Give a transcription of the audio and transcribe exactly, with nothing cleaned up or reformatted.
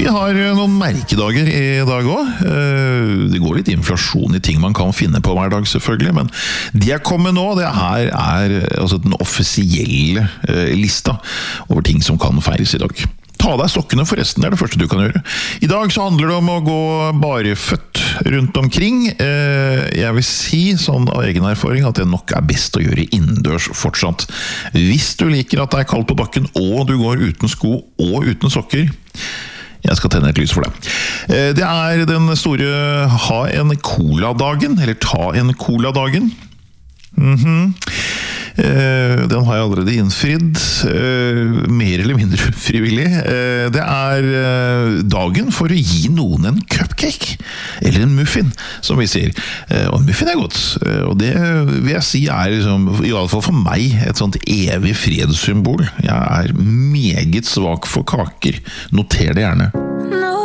Vi har noen merkedager i dag også. Det går litt inflasjon i ting man kan finne på hver dag selvfølgelig, men det jeg kommer med nå, det her er altså den offisielle lista over ting som kan feires i dag. Ta deg sokkene forresten, det er det første du kan gjøre. I dag så handler det om å gå bareføtt rundt omkring. Jeg vil si, sånn av egen erfaring, at det nok er best å gjøre innendørs fortsatt. Hvis du liker at det er kaldt på bakken, og du går uten sko og uten sokker, jeg skal tenne et lys for deg. Det er den store ha en cola-dagen, eller ta en cola-dagen. Mhm. Den har jeg allerede innfridd, mer eller mindre frivillig. Det er dagen for å gi noen en cupcake, eller en muffin, som vi sier. Og en muffin er godt, og det vil jeg si er, liksom, i alle fall for meg, et sånt evig fredssymbol. Jeg er meget svak for kaker, noter det gjerne.